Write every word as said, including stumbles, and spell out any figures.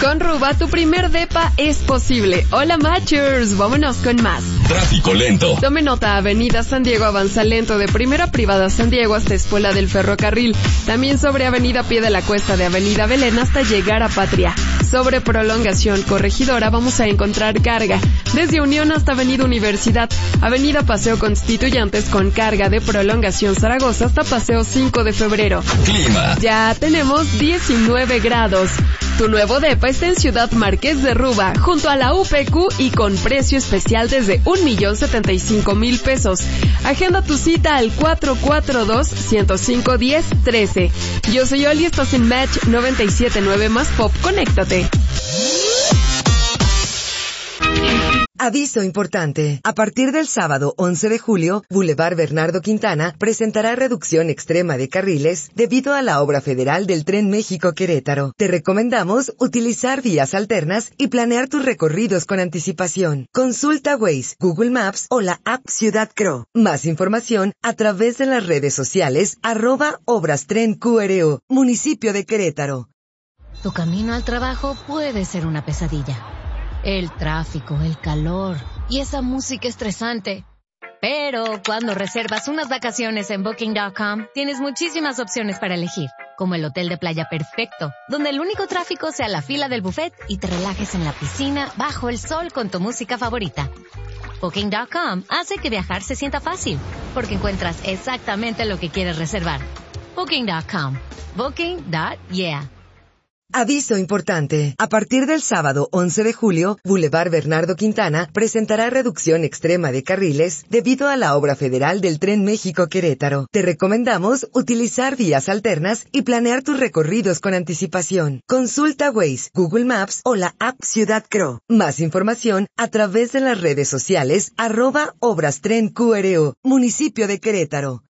Con Ruba, tu primer depa es posible. Hola, Machers, vámonos con más. Tráfico lento. Tome nota, Avenida San Diego avanza lento de Primera Privada San Diego hasta Espuela del Ferrocarril. También sobre Avenida Pie de la Cuesta de Avenida Belén hasta llegar a Patria. Sobre Prolongación Corregidora vamos a encontrar carga. Desde Unión hasta Avenida Universidad. Avenida Paseo Constituyentes con carga de Prolongación Zaragoza hasta Paseo cinco de febrero. Clima. Ya tenemos diecinueve grados. Tu nuevo depa está en Ciudad Marqués de Ruba, junto a la U P Q y con precio especial desde un millón setenta y cinco mil pesos. Agenda tu cita al cuatro cuatro dos, uno cero cinco, uno cero uno tres. Yo soy Oli, estás en Match noventa y siete punto nueve más Pop. Conéctate. Aviso importante. A partir del sábado once de julio, Boulevard Bernardo Quintana presentará reducción extrema de carriles debido a la obra federal del Tren México-Querétaro. Te recomendamos utilizar vías alternas y planear tus recorridos con anticipación. Consulta Waze, Google Maps o la app Ciudad Cro. Más información a través de las redes sociales arroba Obras Tren Q R O, Municipio de Querétaro. Tu camino al trabajo puede ser una pesadilla. El tráfico, el calor y esa música estresante. Pero cuando reservas unas vacaciones en Booking punto com, tienes muchísimas opciones para elegir, como el hotel de playa perfecto, donde el único tráfico sea la fila del buffet y te relajes en la piscina bajo el sol con tu música favorita. Booking punto com hace que viajar se sienta fácil, porque encuentras exactamente lo que quieres reservar. Booking punto com. Booking punto yeah. Aviso importante. A partir del sábado once de julio, Boulevard Bernardo Quintana presentará reducción extrema de carriles debido a la obra federal del Tren México-Querétaro. Te recomendamos utilizar vías alternas y planear tus recorridos con anticipación. Consulta Waze, Google Maps o la app Ciudad Cro. Más información a través de las redes sociales arroba Obras Tren Q R O, Municipio de Querétaro.